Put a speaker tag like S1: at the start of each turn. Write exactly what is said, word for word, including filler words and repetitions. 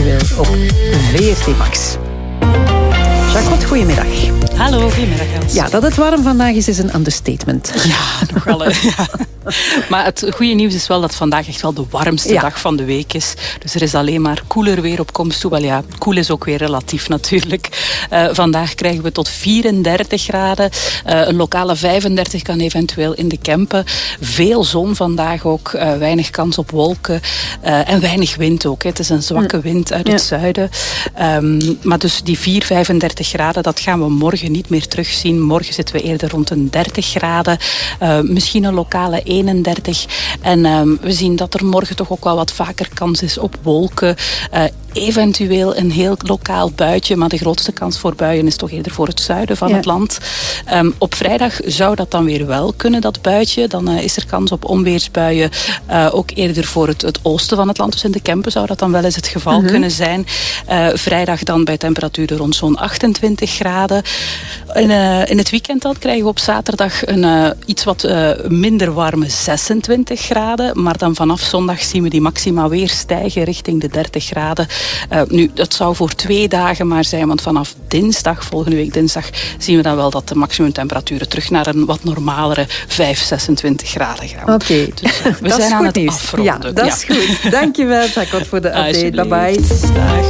S1: eventueel op V R T Max. Jacquot, goedemiddag.
S2: Hallo, goedemiddag Els.
S1: Ja, dat het warm vandaag is, is een understatement.
S2: Ja, nogal. Ja. Maar het goede nieuws is wel dat vandaag echt wel de warmste
S1: ja.
S2: dag van de week is. Dus er is alleen maar koeler weer op komst toe. Wel ja, koel is ook weer relatief natuurlijk. Uh, vandaag krijgen we tot vierendertig graden. Uh, een lokale vijfendertig kan eventueel in de Kempen. Veel zon vandaag ook. Uh, weinig kans op wolken. Uh, en weinig wind ook. Hè. Het is een zwakke wind uit het ja. zuiden. Um, maar dus die vier, vijfendertig graden, dat gaan we morgen niet meer terugzien. Morgen zitten we eerder rond een dertig graden. Uh, misschien een lokale eenendertig. En um, we zien dat er morgen toch ook wel wat vaker kans is op wolken. Uh, eventueel een heel lokaal buitje, maar de grootste kans voor buien is toch eerder voor het zuiden van ja. het land. Um, op vrijdag zou dat dan weer wel kunnen, dat buitje. Dan uh, is er kans op onweersbuien, uh, ook eerder voor het, het oosten van het land. Dus in de Kempen zou dat dan wel eens het geval mm-hmm. kunnen zijn. Uh, vrijdag dan bij temperaturen rond zo'n achtentwintig graden. In, uh, in het weekend dan krijgen we op zaterdag een uh, iets wat uh, minder warme zesentwintig graden. Maar dan vanaf zondag zien we die maxima weer stijgen richting de dertig graden. Uh, nu, dat zou voor twee dagen maar zijn, want vanaf dinsdag, volgende week dinsdag, zien we dan wel dat de maximumtemperaturen terug naar een wat normalere vijf, zesentwintig graden gaan.
S1: Oké, okay.
S2: Dus uh, we zijn aan het nieuws. afronden.
S1: Ja, dat is ja. goed. Dankjewel, Jacquot, voor de update. Bye bye.
S2: Dag.